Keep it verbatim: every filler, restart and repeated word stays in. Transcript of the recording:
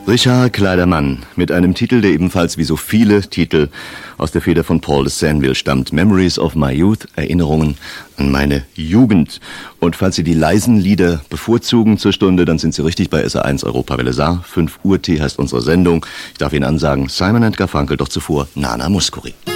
Richard Kleidermann mit einem Titel, der ebenfalls wie so viele Titel aus der Feder von Paul de Sandville stammt. Memories of my Youth, Erinnerungen an meine Jugend. Und falls Sie die leisen Lieder bevorzugen zur Stunde, dann sind Sie richtig bei S R eins Europawelle Saar. fünf Uhr Tee heißt unsere Sendung. Ich darf Ihnen ansagen, Simon and Garfunkel, doch zuvor Nana Mouskouri.